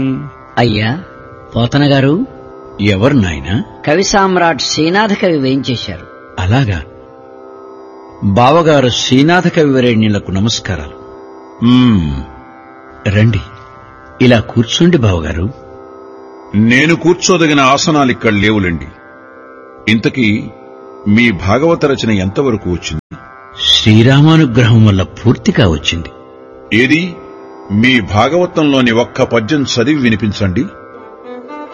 అయ్యా పోతన గారు, ఎవరు నాయనా? కవి సామ్రాట్ శ్రీనాథ కవి వేయించేశారు. అలాగా? బావగారు శ్రీనాథ కవివరేణ్యులకు నమస్కారాలు. రండి, ఇలా కూర్చోండి బావగారు. నేను కూర్చోదగిన ఆసనాలిక్కడ లేవులండి. ఇంతకీ మీ భాగవత రచన ఎంతవరకు వచ్చింది? శ్రీరామానుగ్రహం వల్ల పూర్తిగా వచ్చింది. ఏది, మీ భాగవతంలోని ఒక్క పద్యం చదివి వినిపించండి.